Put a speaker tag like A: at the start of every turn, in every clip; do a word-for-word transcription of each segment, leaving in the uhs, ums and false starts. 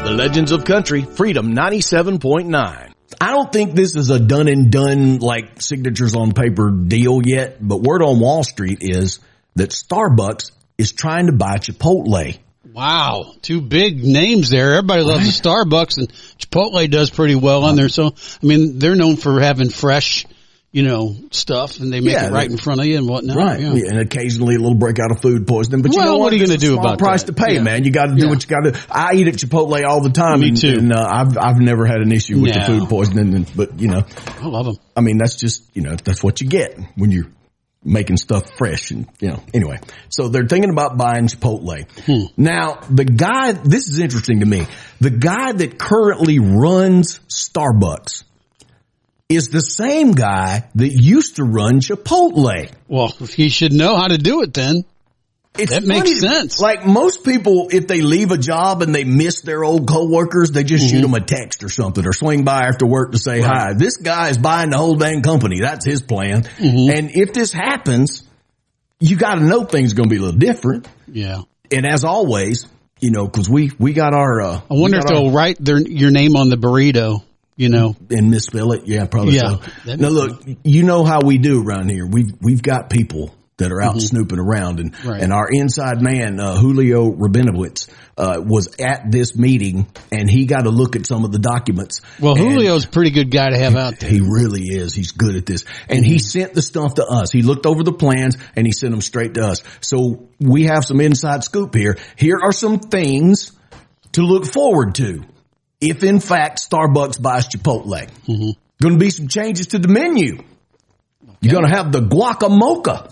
A: The Legends of Country, Freedom ninety-seven point nine. I don't think this is a done and done, like, signatures on paper deal yet, but word on Wall Street is that Starbucks is trying to buy Chipotle.
B: Wow. Two big names there. Everybody loves the Starbucks, and Chipotle does pretty well on there. So, I mean, they're known for having fresh, you know, stuff, and they make
A: Yeah,
B: it right in front of you and whatnot.
A: Right.
B: Yeah.
A: Yeah, and occasionally a little breakout of food poisoning. But you
B: Well,
A: know what?
B: what are you
A: It's
B: gonna
A: a
B: do
A: small
B: about
A: price
B: that?
A: to pay,
B: Yeah.
A: man. You got to do
B: Yeah.
A: what you got to. I eat at Chipotle all the time.
B: Me
A: and,
B: too.
A: And uh, I've I've never had an issue with
B: Yeah.
A: the food poisoning. And, but, you know,
B: I love them.
A: I mean, that's just, you know, that's what you get when you're making stuff fresh. And, you know, anyway. So they're thinking about buying Chipotle.
B: Hmm.
A: Now, the guy, this is interesting to me. The guy that currently runs Starbucks is the same guy that used to run Chipotle.
B: Well, he should know how to do it then.
A: It's
B: That makes
A: funny.
B: sense.
A: Like most people, if they leave a job and they miss their old coworkers, they just
B: Mm-hmm.
A: shoot them a text or something or swing by after work to say hi. This guy is buying the whole dang company. That's his plan.
B: Mm-hmm.
A: And if this happens, you got to know things are going to be a little different.
B: Yeah.
A: And as always, you know, because we, we got our, uh,
B: I wonder
A: we
B: if
A: got
B: they'll
A: our,
B: write their your name on the burrito, you know.
A: and misspell it. Yeah, probably
B: Yeah,
A: so.
B: that'd
A: Now
B: be
A: look, you know how we do around here. We've, we've got people that are out snooping around, and,
B: Right.
A: and our inside man, uh, Julio Rabinowitz, uh, was at this meeting, and he got to look at some of the documents.
B: Well,
A: And
B: Julio's a pretty good guy to have out there.
A: he really is. He's good at this. And he sent the stuff to us. He looked over the plans and he sent them straight to us. So we have some inside scoop here. Here are some things to look forward to if in fact Starbucks buys Chipotle. Mm-hmm. Going to be some changes to the menu. You're going to have the guacamocha.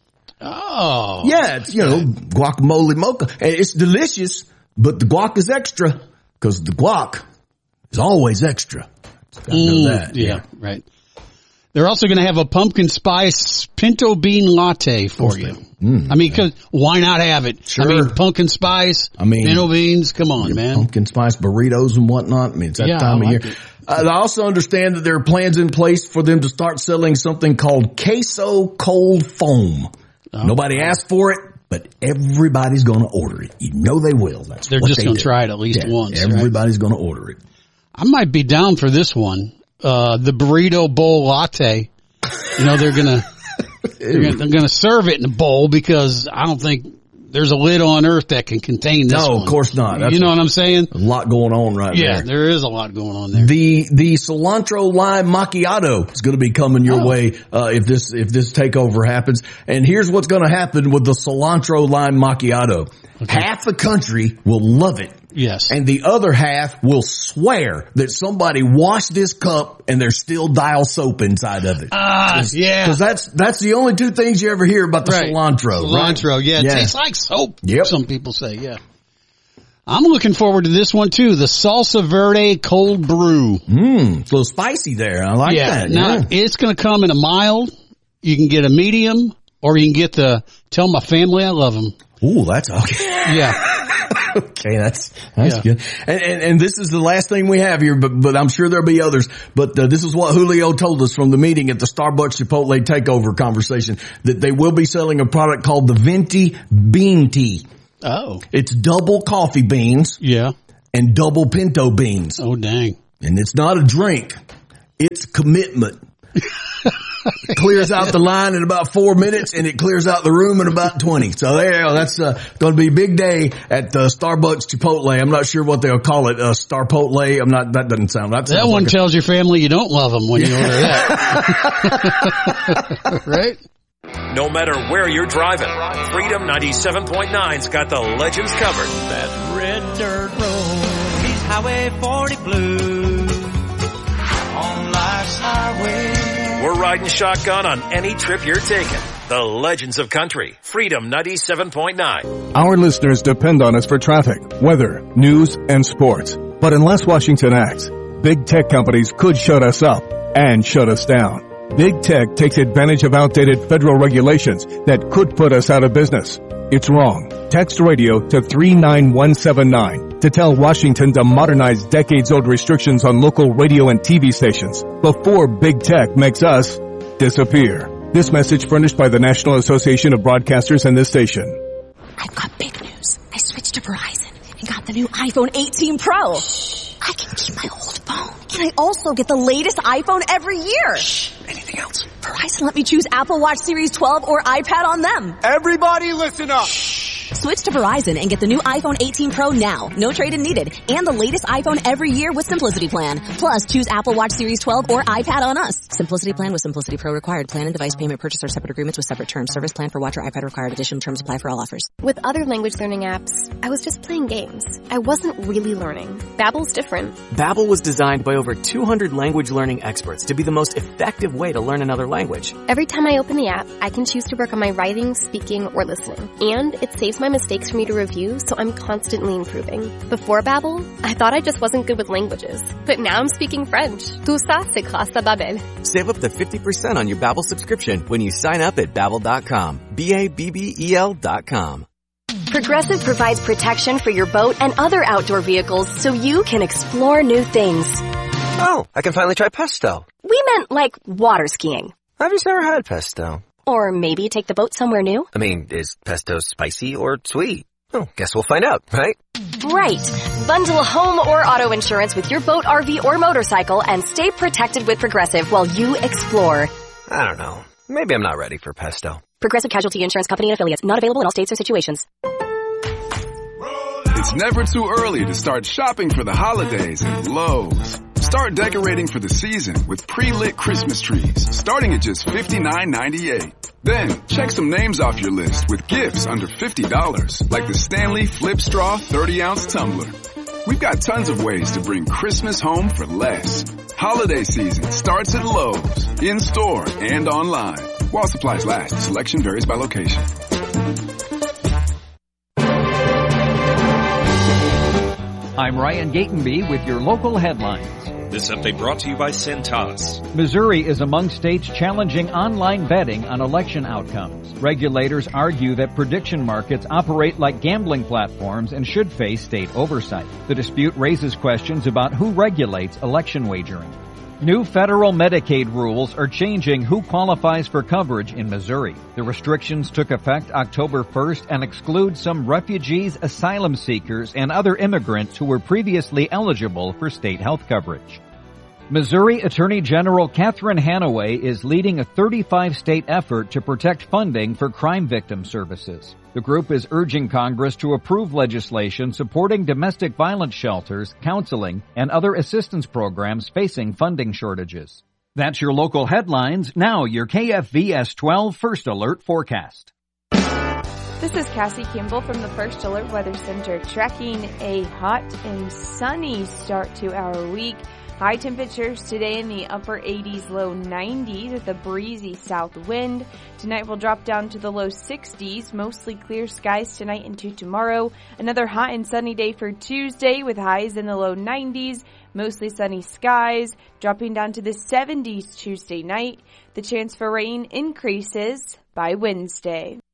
B: Oh.
A: Yeah, it's, you know, guacamole mocha. And it's delicious, but the guac is extra because the guac is always extra. Gotta know
B: Mm,
A: that.
B: yeah, right. They're also going to have a pumpkin spice pinto bean latte for you.
A: Mm,
B: I mean, cause why not have it?
A: Sure.
B: I mean, pumpkin spice,
A: I mean,
B: pinto beans, come on, man.
A: Pumpkin spice burritos and whatnot. I mean, it's that
B: Yeah,
A: time
B: I
A: of
B: like
A: year.
B: it.
A: Uh, I also understand that there are plans in place for them to start selling something called queso cold foam.
B: Oh.
A: Nobody asked for it, but everybody's going to order it. You know they will. That's
B: They're
A: what
B: just
A: they
B: going
A: do.
B: to try it at least
A: Yeah,
B: once. Right?
A: Everybody's going to order it.
B: I might be down for this one. Uh, the burrito bowl latte. You know, they're gonna, they're gonna, they're gonna serve it in a bowl because I don't think there's a lid on earth that can contain this
A: No,
B: one.
A: of course not. That's
B: you know
A: a,
B: what I'm saying?
A: a lot going on right
B: Yeah,
A: there.
B: there is a lot going on there.
A: The the cilantro lime macchiato is going to be coming your
B: Oh.
A: way uh, if this if this takeover happens. And here's what's going to happen with the cilantro lime macchiato. Half the country will love it.
B: Yes.
A: And the other half will swear that somebody washed this cup and there's still dial soap inside of it.
B: Ah, yeah.
A: Because that's that's the only two things you ever hear about the
B: Right.
A: cilantro.
B: Cilantro,
A: right?
B: yeah. It
A: yeah.
B: tastes like soap,
A: Yep.
B: some people say, yeah. I'm looking forward to this one too, the Salsa Verde Cold Brew.
A: Mm, it's a little spicy there. I like
B: yeah.
A: that.
B: Now,
A: yeah.
B: it's going to come in a mild. You can get a medium, or you can get the Tell My Family I Love Them.
A: Ooh, that's okay.
B: Yeah.
A: Okay, that's that's
B: Yeah.
A: good. And, and and this is the last thing we have here, but but I'm sure there'll be others. But uh, this is what Julio told us from the meeting at the Starbucks Chipotle takeover conversation, that they will be selling a product called the Venti Bean Tea.
B: Oh.
A: It's double coffee beans
B: Yeah.
A: and double pinto beans,
B: Oh, dang.
A: and it's not a drink; it's commitment. It clears out the line in about four minutes, and it clears out the room in about twenty. So there you go. That's uh, going to be a big day at uh, Starbucks Chipotle. I'm not sure what they'll call it. Uh, Starpotle. I'm not. That doesn't sound. That,
B: That
A: sounds
B: one
A: like
B: tells your family you don't love them when you order that. Right?
C: No matter where you're driving, Freedom ninety-seven point nine's got the Legends covered.
D: That red dirt road, he's Highway forty blue, on life's highway.
C: We're riding shotgun on any trip you're taking. The Legends of Country, Freedom ninety-seven point nine.
E: Our listeners depend on us for traffic, weather, news, and sports. But unless Washington acts, big tech companies could shut us up and shut us down. Big tech takes advantage of outdated federal regulations that could put us out of business. It's wrong. Text radio to three nine one seven nine to tell Washington to modernize decades-old restrictions on local radio and T V stations before big tech makes us disappear. This message furnished by the National Association of Broadcasters and this station.
F: I've got big news. I switched to Verizon. I got the new iPhone eighteen Pro. Shh. I can keep my old phone. And I also get the latest iPhone every year. Shh.
G: Anything else?
F: Verizon let me choose Apple Watch Series twelve or iPad on them.
G: Everybody listen up. Shh.
F: Switch to Verizon and get the new iPhone eighteen Pro now. No trade-in needed. And the latest iPhone every year with Simplicity Plan. Plus, choose Apple Watch Series twelve or iPad on us. Simplicity Plan with Simplicity Pro required. Plan and device payment purchase are separate agreements with separate terms. Service plan for watch or iPad required. Additional terms apply for all offers.
H: With other language learning apps, I was just playing games. I wasn't really learning. Babbel's different.
I: Babbel was designed by over two hundred language learning experts to be the most effective way to learn another language.
H: Every time I open the app, I can choose to work on my writing, speaking, or listening. And it saves my mistakes for me to review, so I'm constantly improving. Before Babbel, I thought I just wasn't good with languages. But now I'm speaking French. Tout ça, c'est grâce à Babbel.
I: Save up to fifty percent on your Babbel subscription when you sign up at Babbel dot com. B A B B E L dot com.
J: Progressive provides protection for your boat and other outdoor vehicles so you can explore new things.
G: Oh, I can finally try pesto.
J: We meant like water skiing.
G: I've just never had pesto.
J: Or maybe take the boat somewhere new.
G: I mean, is pesto spicy or sweet? Oh, guess we'll find out, right?
J: Right. Bundle home or auto insurance with your boat, R V, or motorcycle and stay protected with Progressive while you explore.
G: I don't know. Maybe I'm not ready for pesto.
J: Progressive Casualty Insurance Company and Affiliates. Not available in all states or situations.
K: It's never too early to start shopping for the holidays at Lowe's. Start decorating for the season with pre-lit Christmas trees, starting at just fifty-nine ninety-eight. Then, check some names off your list with gifts under fifty dollars, like the Stanley Flip Straw thirty ounce tumbler. We've got tons of ways to bring Christmas home for less. Holiday season starts at Lowe's, in-store and online. While supplies last, selection varies by location.
L: I'm Ryan Gatenby with your local headlines.
M: This update brought to you by Cintas.
L: Missouri is among states challenging online betting on election outcomes. Regulators argue that prediction markets operate like gambling platforms and should face state oversight. The dispute raises questions about who regulates election wagering. New federal Medicaid rules are changing who qualifies for coverage in Missouri. The restrictions took effect October first and exclude some refugees, asylum seekers, and other immigrants who were previously eligible for state health coverage. Missouri Attorney General Catherine Hanaway is leading a thirty-five state effort to protect funding for crime victim services. The group is urging Congress to approve legislation supporting domestic violence shelters, counseling, and other assistance programs facing funding shortages. That's your local headlines. Now your K F V S twelve First Alert forecast.
N: This is Cassie Kimball from the First Alert Weather Center, tracking a hot and sunny start to our week. High temperatures today in the upper eighties, low nineties with a breezy south wind. Tonight will drop down to the low sixties, mostly clear skies tonight into tomorrow. Another hot and sunny day for Tuesday with highs in the low nineties, mostly sunny skies, dropping down to the seventies Tuesday night. The chance for rain increases by Wednesday.